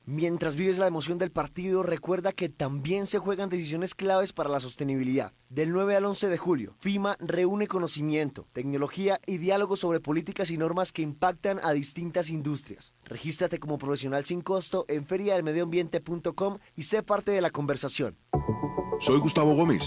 Mientras vives la emoción del partido, recuerda que también se juegan decisiones claves para la sostenibilidad. Del 9 al 11 de julio, FIMA reúne conocimiento, tecnología y diálogo sobre políticas y normas que impactan a distintas industrias. Regístrate como profesional sin costo en feriadelmedioambiente.com y sé parte de la conversación. Soy Gustavo Gómez